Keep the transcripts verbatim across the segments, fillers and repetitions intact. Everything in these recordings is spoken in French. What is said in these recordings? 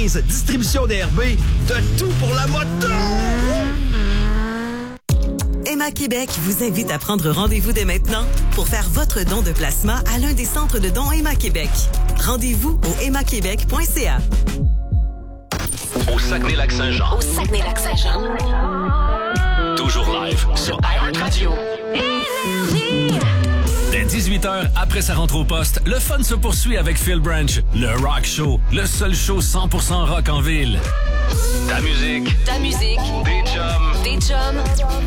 quinze, distribution D R B, de tout pour la moto! Emma Québec vous invite à prendre rendez-vous dès maintenant pour faire votre don de placement à l'un des centres de dons Emma Québec. Rendez-vous au emma québec point c a. Au Saguenay-Lac-Saint-Jean. Au Saguenay-Lac-Saint-Jean. Toujours live sur iHeartRadio. Dès dix-huit heures, après sa rentre au poste, le fun se poursuit avec Phil Branch, le Rock Show, le seul show cent pour cent rock en ville. Ta musique. Ta musique. Des chums. Des chums.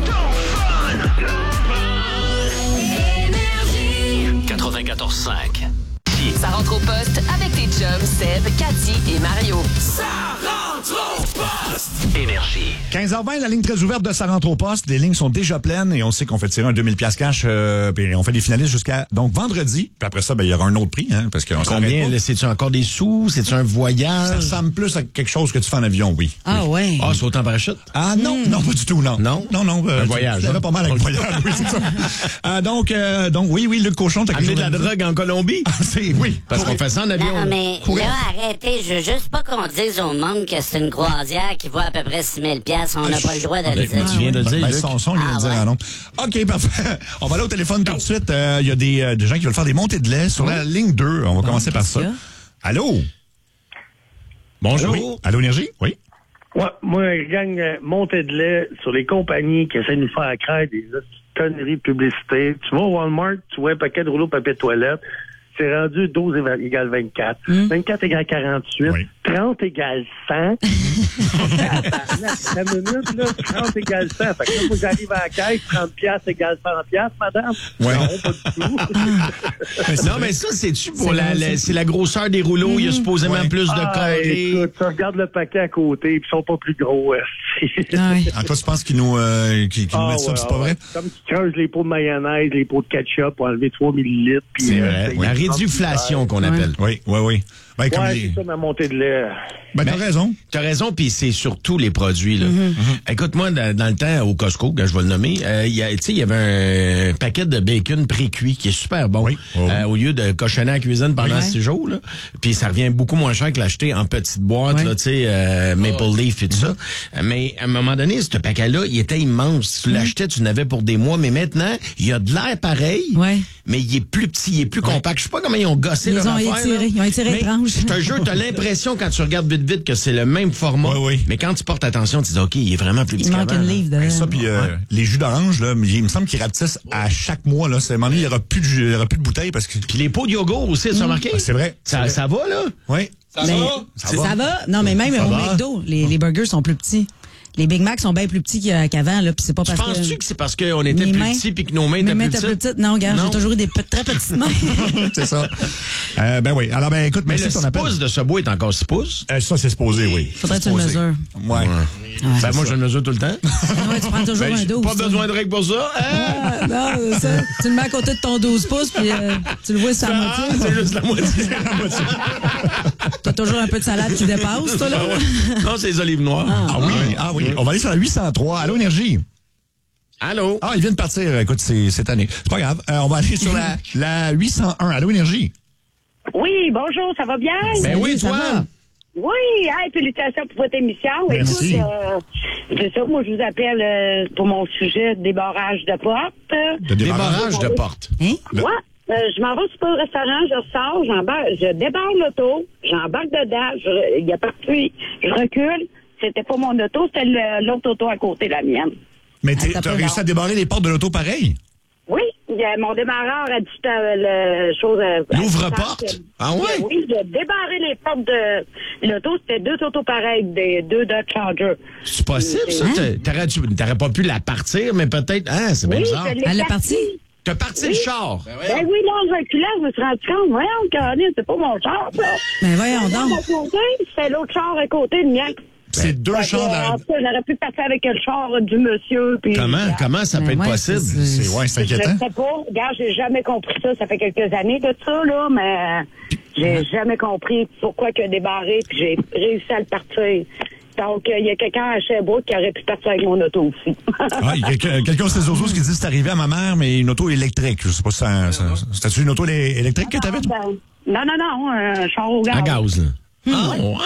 quatre-vingt-quatorze cinq. Ça rentre au poste avec tes chums Seb, Cathy et Mario. Ça rentre au poste. Énergie. quinze heures vingt, la ligne très ouverte de Ça rentre au poste. Les lignes sont déjà pleines et on sait qu'on fait tirer un deux mille dollars cash. Euh, puis on fait des finalistes jusqu'à donc vendredi. Puis après ça, ben il y aura un autre prix, hein, parce qu'on Combien? Là, c'est-tu encore des sous? C'est-tu un voyage? Ça ressemble plus à quelque chose que tu fais en avion, oui. Ah oui. ouais. Ah, c'est autant parachute? Ah non, mm. non, pas du tout, non. Non? Non, non. Euh, un voyage. Ça hein? va pas mal avec okay. voyage, oui, c'est ça. euh, donc, euh, donc, oui, oui, Luc Cochon, t'as quelque Amener chose de la à drogue en Colombie? Ah, c'est, oui. Parce qu'on fait ça en avion. Non, mais Courir. là, arrêtez. Je veux juste pas qu'on dise au monde que c'est une croisière qui vaut à peu près six mille dollars. On n'a pas le droit de le dire. Tu viens de le dire, ben, Luc. son son, il vient Ah, de dire, ouais. ah non. OK, parfait. On va aller au téléphone tout de suite. Il euh, y a des, euh, des gens qui veulent faire des montées de lait sur la ligne deux. On va commencer par ça. Allô? Bonjour. Oui. Allô, Énergie? Oui. Ouais, moi, je gagne euh, montée de lait sur les compagnies qui essaient de nous faire craindre des conneries de publicité. Tu vas au Walmart, tu vois un paquet de rouleaux papier de toilette. C'est rendu douze égale vingt-quatre. Mm. vingt-quatre égale quarante-huit. Oui. trente égale cent. La minute, là, trente égale cent. Fait que là, faut que j'arrive à la caisse, trente piastres égale cent piastres, madame. Ouais. Non, pas du tout. Non, mais ça, c'est-tu pour la, la, c'est la grosseur des rouleaux? Mm-hmm. Il y a supposément ouais. plus de ah, carrés. Écoute, tu regardes le paquet à côté, puis ils sont pas plus gros. Ah, toi, tu penses qu'ils nous, euh, qu'ils, qu'ils nous ah, mettent ça, ouais, c'est pas ouais. vrai? Comme tu creuses les pots de mayonnaise, les pots de ketchup pour enlever trois millilitres. Puis, c'est euh, vrai. La réduflation qu'on appelle. Oui, oui, oui. Ben, comme ouais, les... c'est ça, ma montée de lait. Ben, t'as ben, raison. T'as raison, puis c'est sur tous les produits, là. Mm-hmm. Mm-hmm. Écoute-moi, dans, dans le temps, au Costco, quand je vais le nommer, euh, il y a, tu sais, il y avait un paquet de bacon pré-cuit qui est super bon. Oui. Oh, euh, oui. Au lieu de cochonner à la cuisine pendant oui. six jours, là. Puis ça revient beaucoup moins cher que l'acheter en petite boîte, oui. là, tu sais, euh, Maple oh. Leaf et tout mm-hmm. ça. Mais à un moment donné, ce paquet-là, il était immense. Si tu mm-hmm. l'achetais, tu n'avais pour des mois. Mais maintenant, il y a de l'air pareil, ouais. mais il est plus petit, il est plus ouais. compact. Je sais pas comment ils ont gossé ils leur ont affaire. Étiré, ils ont étiré mais, étrange. Je te jure, t'as l'impression quand tu regardes vite vite que c'est le même format. Oui, oui. Mais quand tu portes attention, tu dis OK, il est vraiment plus petit. Il manque une livre de. Ben, ça puis euh, ouais. les jus d'orange là, il me semble qu'ils rapetissent à chaque mois là. C'est un moment donné, il y aura plus de jus, il y aura plus de bouteilles parce que. Puis les pots de yogourt aussi, tu as remarqué? Ah, c'est vrai. Ça, c'est vrai. ça va là? Oui. Ça, mais, va? Ça, ça va? Ça va? Non, mais même ça au va. McDo, les, les burgers sont plus petits. Les Big Macs sont bien plus petits qu'avant, là, puis c'est pas parce que... Penses-tu que c'est parce qu'on était plus petits puis que nos mains étaient plus petites? plus petites? Non, regarde, j'ai toujours eu des p- très petites mains. C'est ça. Euh, ben oui. Alors, ben écoute, mais merci le six pouces de ce bois est encore six pouces? Euh, ça, c'est supposé, oui. Faudrait que tu le mesures. Ouais. ouais. ouais ben moi, je le mesure tout le temps. Ouais, tu prends toujours ben, un douze. Pas ça. Besoin de règle pour ça. Hein? Ah, non, ça, tu le mets à côté de ton douze pouces, puis euh, tu le vois sur la moitié. Ah, c'est juste la moitié. T'as toujours un peu de salade qui dépasse, toi, là? Non, c'est les olives noires. Ah, ah oui, ah oui. On va aller sur la huit cent trois. Allô, Énergie? Allô? Ah, il vient de partir, écoute, c'est cette année. C'est pas grave. Euh, on va aller sur la, la huit cent un. Allô, Énergie? Oui, bonjour, ça va bien? Ben oui, toi? Va? Oui, hey, félicitations pour votre émission. Merci. Écoute, euh, c'est ça, moi, je vous appelle euh, pour mon sujet de débarrage de porte. De débarrage de porte? Hein? Le... Ouais. Euh, je m'en vais sur le restaurant, je ressors, j'embarque, je débarre l'auto, j'embarque dedans, il y a parti, je recule. C'était pas mon auto, c'était le, l'autre auto à côté, la mienne. Mais tu as réussi à débarrer les portes de l'auto pareil? Oui, mon démarreur a dit euh, le chose. Euh, L'ouvre-porte? Ah ouais? Oui, j'ai débarré les portes de l'auto. C'était deux autos pareilles, des deux Dodge Charger. C'est possible, ça? Hein? T'aurais, t'aurais pas pu la partir, mais peut-être. Ah, c'est bien oui, bizarre. Elle l'a partie? T'as parti oui. le char? Ben, ben oui, là, je reculais, je me suis rendu compte. Voyons, Caroline, c'est pas mon char, ça. Ben voyons donc. C'était l'autre char à côté, le mien. C'est deux ben, chars dans... J'aurais pu passer avec le char du monsieur. Puis, comment? euh, Comment ça peut être ouais, possible? C'est, c'est, ouais, c'est inquiétant. Je sais pas. Regarde, j'ai jamais compris ça. Ça fait quelques années de ça, là, mais j'ai mmh. jamais compris pourquoi qu'il a débarré, puis j'ai réussi à le partir. Donc, il euh, y a quelqu'un à Sherbrooke qui aurait pu partir avec mon auto aussi. Ah, il y a quelqu'un sur ses autos qui dit que c'est arrivé à ma mère, mais une auto électrique. Je sais pas si ça, ça, c'était-tu une auto électrique que t'avais? Ben, non, non, non, un char au gaz. À gaz, là. Mmh. Ah, ouais.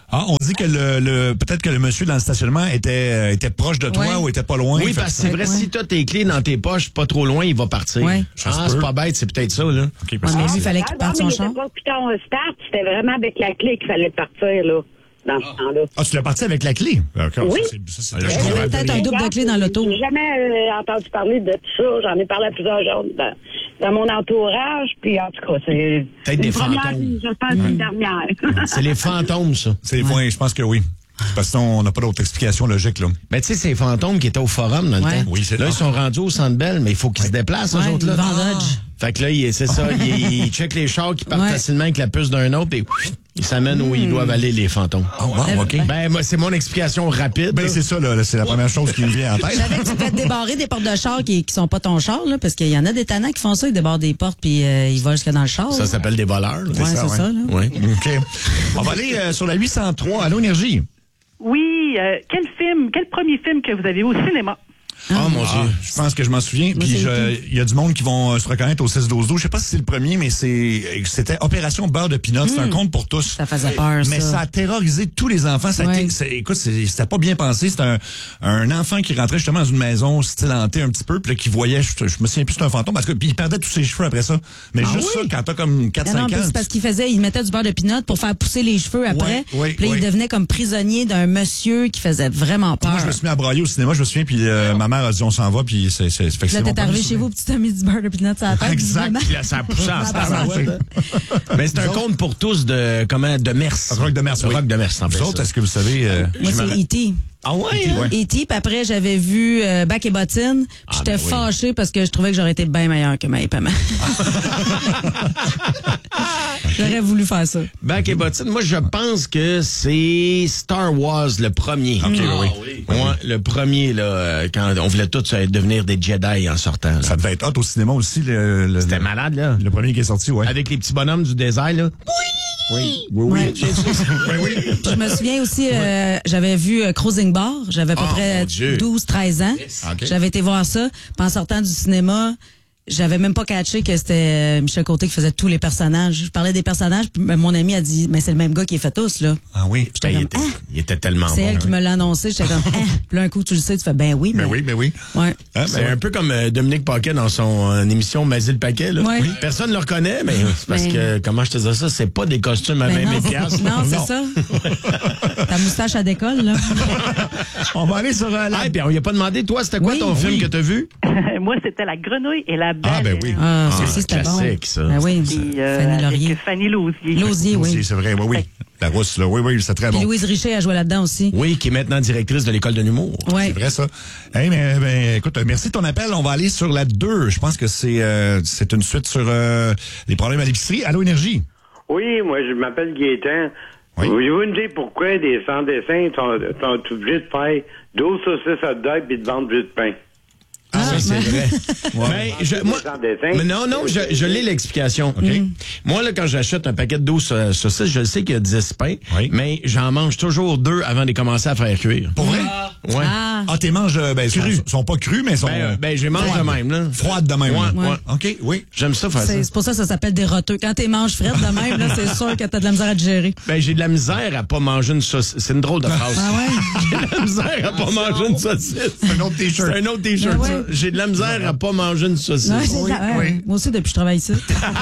Ah, on dit que le, le peut-être que le monsieur dans le stationnement était, euh, était proche de toi ouais. ou était pas loin. Oui, parce que c'est vrai, ouais. si t'as tes clés dans tes poches, pas trop loin, il va partir. Ouais. Ah, c'est pas bête, c'est peut-être ça, là. Okay, ouais, mais lui, il fallait qu'il parte son char. C'était pas piton start, c'était vraiment avec la clé qu'il fallait partir, là. Dans ce temps-là. Ah, tu l'as parti avec la clé? D'accord, oui. Ça, c'est, ça, c'est il y avait peut-être un double de clé dans l'auto. J'ai jamais euh, entendu parler de tout ça. J'en ai parlé à plusieurs gens dans, dans mon entourage. Puis en tout cas, c'est peut-être des première, fantômes. je pense ouais. une dernière. C'est les fantômes, ça. C'est ouais. ouais, je pense que oui. Parce qu'on n'a pas d'autre explication logique, là. Ben, tu sais, ces fantômes qui étaient au forum dans le ouais. temps. Oui, c'est là, ils sont rendus au Centre Bell, mais il faut qu'ils ouais. se déplacent, ouais, eux autres, là. Ah. Fait que là, il, c'est ça, il, il check les chars qui partent ouais. facilement avec la puce d'un autre et ils s'amènent mmh. où ils doivent aller, les fantômes. Oh, wow, OK. Ben, moi, c'est mon explication rapide. Ben, là. c'est ça, là. C'est la première chose qui me vient en tête. Je savais que tu peux te débarrer des portes de char qui, qui sont pas ton char, là, parce qu'il y en a des tannants qui font ça, ils débarrent des portes puis euh, ils volent jusque dans le char. Ça là. s'appelle des voleurs, là. Ouais, c'est ça, ouais. ça là. Ouais. OK. On va aller euh, sur la huit cent trois. Allô, Énergie. Oui, euh, quel film, quel premier film que vous avez vu au cinéma? Oh ah, mon Dieu. Ah, je pense que je m'en souviens. Puis il y a du monde qui vont euh, se reconnaître au six douze douze. Je sais pas si c'est le premier, mais c'est c'était Opération Beurre de Pinot. Mmh. C'est un conte pour tous. Ça faisait peur, mais ça. ça a terrorisé tous les enfants. Ça a ouais. été, c'est, écoute, c'est, c'était pas bien pensé. C'était un, un enfant qui rentrait justement dans une maison style hanté un petit peu, puis là, qui voyait, je, je me souviens plus, c'était un fantôme, parce que puis il perdait tous ses cheveux après ça. Mais ah juste oui? ça, quand t'as comme quatre cinq ans. C'est parce qu'il faisait, il mettait du beurre de pinot pour faire pousser les cheveux après. Ouais, ouais, puis là, ouais. il devenait comme prisonnier d'un monsieur qui faisait vraiment peur. Moi, je me suis mis à brailler au cinéma, je me souviens, puis euh, ma mère a dit on s'en va, puis c'est, c'est, fait que là, t'es arrivé chez vous, puis tu t'as mis du beurre de pinot sur la tête. Exact. Puis là, ça a poussé en tabarouette. Mais c'est un conte pour tous de, comment, de Mers. Rock de Mers, oui. Rock de Mers, en fait. Vous autres, est-ce que vous savez... Euh, Moi, c'est E T Ah ouais? E T, hein? E T, puis après, j'avais vu euh, Bac et Bottine. Ah, j'étais ben oui. fâchée parce que je trouvais que j'aurais été bien meilleure que Maë Paiement. J'aurais voulu faire ça. Bac et Bottine, moi, je pense que c'est Star Wars, le premier. OK, ah, oui. oui. Ouais, le premier, là, quand on voulait tous devenir des Jedi en sortant. Là. Ça devait être hot au cinéma aussi. Le, le, C'était le, malade, là. Le premier qui est sorti, ouais. Avec les petits bonhommes du désert, là. Oui! Oui, oui, ouais. oui. oui, oui. Puis je me souviens aussi, euh, j'avais vu euh, Cruising Bar. J'avais à peu oh, près douze treize ans. Yes. Okay. J'avais été voir ça. Puis en sortant du cinéma, j'avais même pas catché que c'était Michel Côté qui faisait tous les personnages. Je parlais des personnages, puis mon ami a dit, mais c'est le même gars qui fait tous, là. Ah oui? Ben, comme, il, était, ah! il était tellement C'est bon. elle hein. qui me l'a annoncé. J'étais comme, ah! Puis là, un coup, tu le sais, tu fais, ben oui. Ben oui, ben oui. Ouais. Ah, ben c'est ouais. un peu comme euh, Dominique Paquet dans son euh, émission Mazie le Paquet, là. Ouais. Oui. Personne ne le reconnaît, mais c'est parce ben... que, comment je te dis ça, c'est pas des costumes à ben vingt mille piastres. Non, c'est ça. Ta moustache à décolle, là. On va aller sur euh, la... Ah, puis on lui a pas demandé, toi, c'était quoi oui, ton oui. film que t'as vu? Moi, c'était La Grenouille et la Belle. Ah, ben oui. Ah, Ah, ça aussi, c'était bon. classique, ça. Ben oui. Puis, euh, Fanny Laurier. avec Fanny Lausier. Lausier, oui. Lausier, c'est vrai, oui, oui. La rousse, là, oui, oui, c'est très Puis bon. Louise Richer a joué là-dedans aussi. Oui, qui est maintenant directrice de l'école de l'humour. Ouais. C'est vrai, ça. Hey, mais, ben, écoute, merci de ton appel. On va aller sur la deux. Je pense que c'est, euh, c'est une suite sur euh, les problèmes à l'épicerie. Allô, Énergie? Oui, moi, je m'appelle Gaétan. Oui. Voulez-vous me dire pourquoi des sans-dessins sont, sont obligés de faire douze saucisses hot dog et de vendre du pain? Ah, ça, c'est vrai. Ouais. Mais je, moi, mais non, non, je, je l'ai l'explication. Okay. Mm. Moi, là, quand j'achète un paquet de douze saucisses, je sais qu'il y a dix pains, oui. mais j'en mange toujours deux avant de commencer à faire cuire. Pour vrai? Ah. Ouais. Ah, ah t'es manges, ben, crus. Sont, sont pas crus, mais sont... Ben, ben j'ai mange de même, là. Froides de même. Ouais, ouais. ouais. OK, oui. J'aime ça faire c'est, ça. c'est pour ça que ça s'appelle des roteux. Quand t'es manges frettes de même, là, c'est sûr que t'as de la misère à digérer. Ben, j'ai de la misère à pas manger une saucisse. C'est une drôle de phrase. Ah ouais? J'ai de la misère à pas manger une saucisse. C'est un autre t-shirt. C'est un autre t-shirt, ben ouais. ça. J'ai de la misère à pas manger une saucisse. Non, c'est oui, ça, ouais. oui. Moi aussi, depuis que je travaille ici.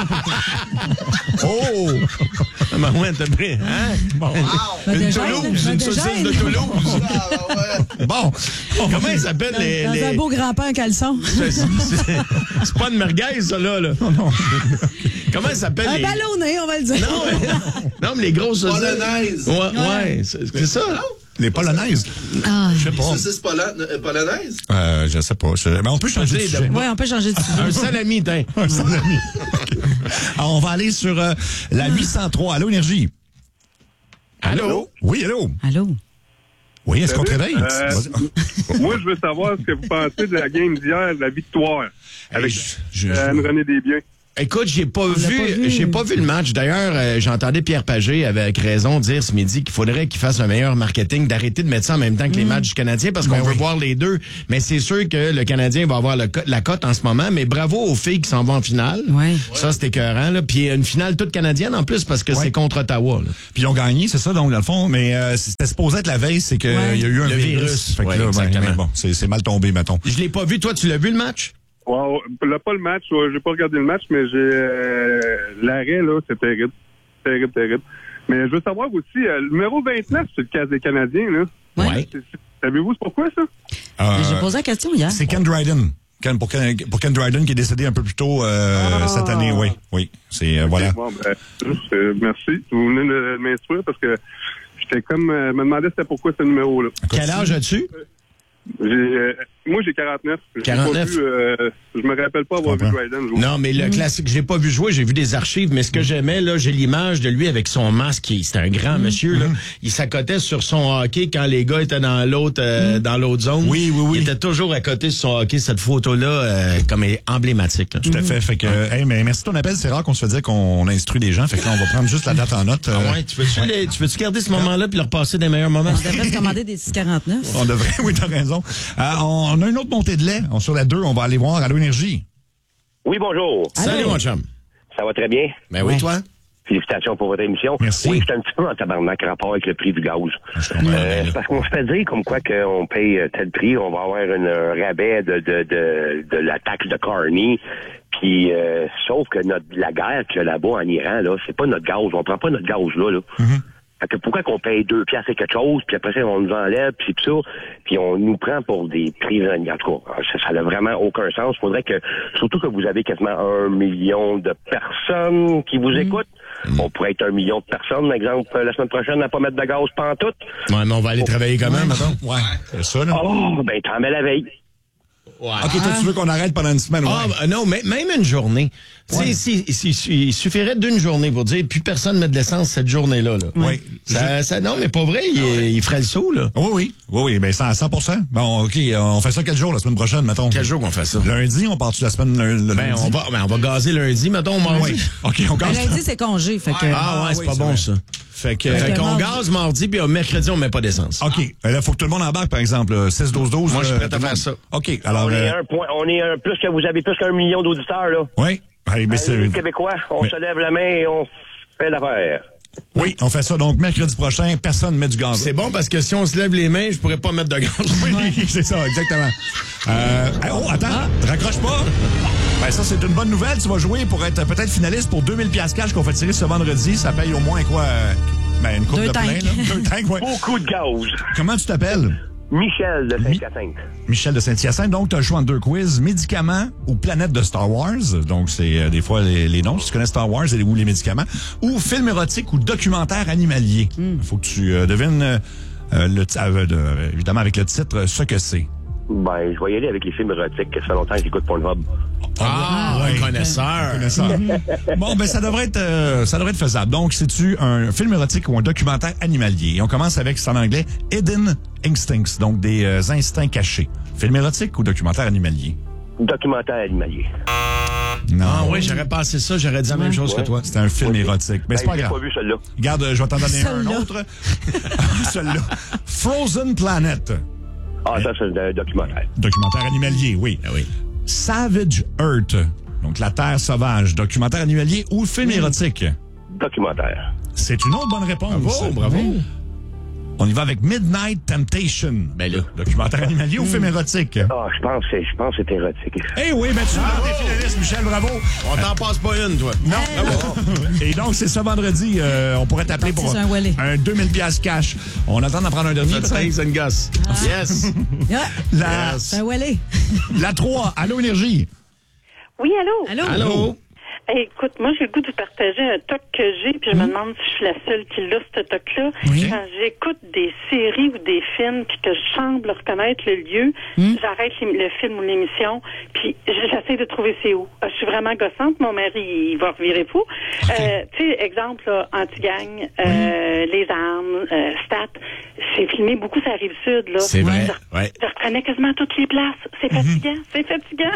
Oh! Ah, ben ouais, t'as pris, hein? Bon. Ben Une déjà, Toulouse, ben une déjà, saucisse de une- Toulouse. Bon. Comment ils s'appellent Dans, les... dans les... un beau grand-pain en caleçon. C'est, c'est, c'est pas une merguez, ça, là. là. Non, non. Comment ils s'appellent Un les... ballonné, on va le dire. Non, mais, non, mais les grosses saucisses... Polonaise. Ouais, ouais, c'est, c'est ça. Les polonaises. Ah. Je sais pas. Saucisse pola- euh, polonaise? Euh, je sais pas. Je... Mais on peut changer de sujet. Ouais, on peut changer de sujet. Un salami, t'in. Un salami. Okay. Alors, on va aller sur euh, la huit cent trois. Allô, Énergie? Allô? Oui, allô? Allô? Oui, est-ce qu'on te réveille? Euh, moi, je veux savoir ce que vous pensez de la game d'hier, de la victoire, avec je, je, euh, Anne-Renée Desbiens. Écoute, j'ai pas On l'a vu, pas vu. j'ai pas vu le match. D'ailleurs, euh, j'entendais Pierre Pagé avec raison dire ce midi qu'il faudrait qu'il fasse un meilleur marketing, d'arrêter de mettre ça en même temps que les Mm. matchs du Canadien parce qu'on Ben veut oui. voir les deux. Mais c'est sûr que le Canadien va avoir le co- la cote en ce moment. Mais bravo aux filles qui s'en vont en finale. Ouais. Ça, c'était écœurant, là. Puis une finale toute canadienne en plus parce que Ouais. c'est contre Ottawa, là. Puis ils ont gagné, c'est ça, donc, dans le fond. Mais euh, c'était supposé être la veille, c'est qu'il Ouais. y a eu un Le virus. virus. Fait que Ouais, là, ben, exactement. mais bon, c'est c'est mal tombé, mettons. Je l'ai pas vu. Toi, tu l'as vu le match? Wow, là, pas le match, ouais, j'ai pas regardé le match, mais j'ai euh, l'arrêt, là, c'est terrible. Terrible, terrible. Mais je veux savoir aussi, euh, le numéro vingt-neuf, c'est le cas des Canadiens, là. Ouais. C'est- c'est- Savez-vous c'est pourquoi, ça? Euh, J'ai posé la question hier. C'est Ken Dryden. Ken, pour, Ken, pour Ken Dryden qui est décédé un peu plus tôt euh, Ah. cette année, oui. Oui, c'est euh, voilà. Bon, ben, juste, euh, merci. Vous venez de m'instruire parce que j'étais comme, euh, me demandais c'était pourquoi ce numéro-là. Quel âge as-tu? J'ai, euh, moi, j'ai quarante-neuf. J'ai quarante-neuf. Pas vu, euh, je me rappelle pas avoir vu Dryden jouer. Non, mais le classique, j'ai pas vu jouer, j'ai vu des archives, mais ce que j'aimais, là, j'ai l'image de lui avec son masque. il- C'était un grand monsieur, là. Il s'accotait sur son hockey quand les gars étaient dans l'autre, euh, dans l'autre zone. Oui, oui, oui. Il était toujours à côté de son hockey. Cette photo-là, euh, comme est emblématique, là. Tout à fait. Fait que, hey, mais merci de ton appel. C'est rare qu'on se fait dire qu'on instruit des gens. Fait que là, on va prendre juste la date en note. Ah euh, ouais, tu veux-tu, les- tu veux-tu garder ce moment-là puis le repasser des meilleurs moments? On devrait se commander des six quarante-neuf. On devrait, oui, t'as raison. Euh, on a une autre montée de lait. On, sur la deux, on va aller voir Allo Énergie. Oui, bonjour. Salut, mon chum. Ça va très bien? Ben oui, toi? Félicitations pour votre émission. Merci. Oui, c'est un petit peu en tabarnak en rapport avec le prix du gaz. comprends, Euh, ben là. parce qu'on se fait dire comme quoi qu'on paye euh, tel prix, on va avoir une, un rabais de, de, de, de la taxe de Carney. Puis, euh, sauf que notre, la guerre qu'il y a là-bas en Iran, là, c'est pas notre gaz. On prend pas notre gaz là, là. Fait que pourquoi qu'on paye deux piastres et quelque chose, puis après ça, on nous enlève, puis tout ça, puis on nous prend pour des prisonniers. En tout cas, ça n'a vraiment aucun sens. Faudrait que, surtout que vous avez quasiment un million de personnes qui vous écoutent, on pourrait être un million de personnes, par exemple, la semaine prochaine, à pas mettre de gaz pantoute. Ouais, mais on va aller travailler quand même, attends. Ouais, c'est ça, là. Oh, ben t'en mets la veille. Ouais. OK, toi, tu veux qu'on arrête pendant une semaine? Ouais. Ah, ben, non, mais même une journée. Tu sais, si, si, si- il suffirait d'une journée pour dire, plus personne met de l'essence cette journée-là. Là. Oui. Ça, ça, non, mais pas vrai, il, il ferait le saut, là. Oui, oui. Oui, oui, ben cent, cent pour cent. Bon, OK, on fait ça quel jour la semaine prochaine, mettons? Quel jour qu'on fait ça? Lundi, on part-tu la semaine le, le Ben, lundi? on va, ben, on va gazer lundi, mettons, mardi. Oui. OK, on Ben, gaze. lundi, c'est congé. Fait que, Ah, ouais, c'est oui, pas c'est bon, vrai. ça. Fait que, Fait que qu'on mardi- gaze mardi, puis euh, mercredi, on met pas d'essence. OK. Ben là, faut que tout le monde embarque, par exemple. six douze douze. Moi, je suis euh, prêt à tout le faire monde. ça. OK. Alors, on est euh, un point, on est un, plus que vous avez plus qu'un million d'auditeurs, là. oui. Allez, mais Allez, les c'est... Québécois, on Mais- se lève la main et on fait l'affaire. Oui, on fait ça. Donc, mercredi prochain, personne ne met du gaz. C'est bon parce que si on se lève les mains, je pourrais pas mettre de gaz. Oui, c'est ça, exactement. Euh, oh, attends, raccroche pas. Ben ça, c'est une bonne nouvelle. Tu vas jouer pour être peut-être finaliste pour deux mille piastres cash qu'on fait tirer ce vendredi. Ça paye au moins quoi? euh, Ben, une coupe Deux de plein, tanks. là. Deux tanks, ouais. Beaucoup de gaz. Comment tu t'appelles? Michel de Saint-Hyacinthe. Michel de Saint-Hyacinthe. Donc, tu as le choix entre deux quiz. Médicaments ou planète de Star Wars. Donc, c'est euh, des fois les, les noms. Si tu connais Star Wars et ou les médicaments. Ou film érotique ou documentaire animalier. Il faut que tu euh, devines, euh, euh, le, t- euh, de- évidemment, avec le titre, euh, ce que c'est. Ben, je vais y aller avec les films érotiques. Ça fait longtemps que j'écoute Pornhub. Ah, un connaisseur. Connaisseur. Bon, ben ça devrait être euh, ça devrait être faisable. Donc, c'est-tu un film érotique ou un documentaire animalier? Et on commence avec, c'est en anglais, Hidden Instincts, donc des euh, instincts cachés. Film érotique ou documentaire animalier? Documentaire animalier. Non. Ah oui, j'aurais passé ça, j'aurais dit la même chose Ouais. que toi. C'est un film Ok. érotique. Mais Ben, c'est pas j'ai grave. pas vu celui-là. Regarde, euh, je vais t'en donner un Celui-là. autre. Celui-là. Frozen Planet. Ah, ça, c'est un documentaire. Documentaire animalier, oui. Ah oui. Savage Earth. Donc, la Terre sauvage. Documentaire animalier ou film érotique? Documentaire. C'est une autre bonne réponse. Bravo, bravo. On y va avec Midnight Temptation. Ben là. Documentaire animalier ou film érotique? Ah, je pense que c'est, je pense que c'est érotique. Eh oui, ben tu es des finalistes, Michel, bravo. On t'en passe pas une, toi. Non. Et donc, c'est ce vendredi, euh, on pourrait t'appeler pour C'est un Wallet. un deux mille piastres cash. On attend d'en prendre un dernier. Faites peut-être? ça, une gosse. Yes. Ah, La, c'est un Wallet. la trois, Allo Énergie. Oui, allô? Allô? Allô? Hey, écoute, moi, j'ai le goût de vous partager un toc que j'ai, puis je me demande si je suis la seule qui l'a, ce toc-là. Oui. Quand j'écoute des séries ou des films, puis que je semble reconnaître le lieu, j'arrête l'ém- le film ou l'émission, puis j- j'essaie de trouver c'est où. Euh, Je suis vraiment gossante, mon mari, il va revirer fou. Euh, tu sais, exemple, là, Anti-Gang, euh, Les Armes, euh, Stat, c'est filmé beaucoup sur la Rive-Sud, là. C'est vrai, Je, ouais. je reconnais quasiment toutes les places. C'est fatigant, c'est fatigant.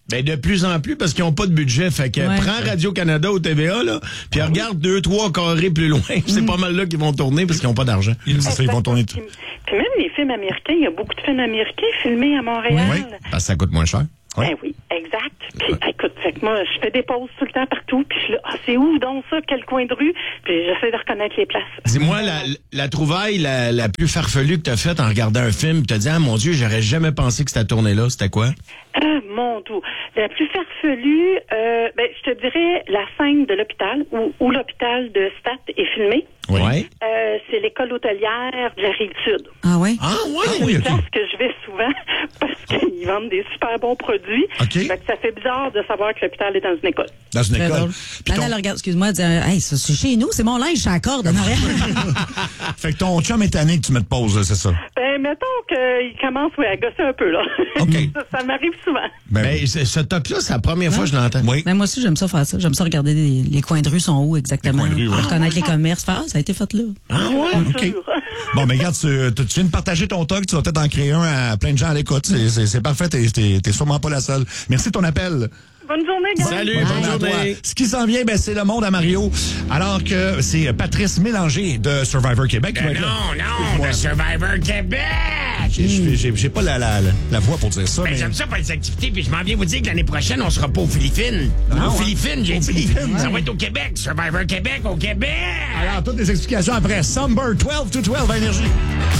Ben, de plus en plus, parce qu'ils n'ont pas de budget. Fait que Ouais. prends Radio-Canada ou T V A, là, puis regarde deux, trois carrés plus loin. C'est Mm. pas mal là qu'ils vont tourner parce qu'ils n'ont pas d'argent. Ils, ça, ils vont tourner tout. Puis même les films américains, il y a beaucoup de films américains filmés à Montréal. Oui, parce que ça coûte moins cher. Ben oui, exact. Puis écoute, fait que moi, je fais des pauses tout le temps partout, puis je suis là, ah, c'est où donc ça, quel coin de rue? Puis j'essaie de reconnaître les places. Dis-moi, la, la trouvaille la, la plus farfelue que t'as faite en regardant un film, t'as dit, ah mon Dieu, j'aurais jamais pensé que cette tournée-là, c'était quoi? Ah, mon Dieu. La plus farfelue, euh, ben, je te dirais la scène de l'hôpital, où, où l'hôpital de Stat est filmé. Oui. Euh, c'est l'école hôtelière de la Rive-Sud. Ah oui? Ah oui, C'est oui, une OK. place que je vais souvent parce qu'ils vendent des super bons produits. OK. Fait que ça fait bizarre de savoir que l'hôpital est dans une école. Dans une Très école. drôle. Puis Là, ton- elle regarde, excuse-moi, elle dit, hey, ça, c'est chez nous, c'est mon linge, je corde en arrière. Fait que ton chum est tanné que tu me te poses, là, c'est ça? Ben, mettons qu'il commence ouais, à gosser un peu, là. OK. ça ça m'arrive souvent. Ben, Ben, ce ce top-là, c'est la première fois que je l'entends. oui. Ben, moi aussi, j'aime ça faire ça. J'aime ça regarder les, les coins de rue sont où exactement. Les coins de rue, ouais. Reconnaître les commerces. Faire, ah, ça a été fait là. Ah ouais? OK. Bon, mais regarde, tu, tu, tu viens de partager ton talk, tu vas peut-être en créer un à plein de gens à l'écoute. C'est, c'est, c'est parfait, t'es, t'es, t'es sûrement pas la seule. Merci de ton appel. Bonne journée, gars. Salut, Bonne bonne journée à journée. toi. Ce qui s'en vient, ben, c'est le monde à Mario. Alors que c'est Patrice Mélanger de Survivor Québec qui va être là. non, non, de Survivor Québec! J'ai, j'ai, j'ai, j'ai pas la, la, la, la voix pour dire ça. Ben, mais... j'aime ça pour les activités, puis je m'en viens vous dire que l'année prochaine, on sera pas aux Philippines. Ah, aux ouais. Philippines, j'ai Aux dit. Philippines, Ça ouais. va être au Québec. Survivor Québec, au Québec! Alors, toutes les explications après. Summer douze to douze à Énergie.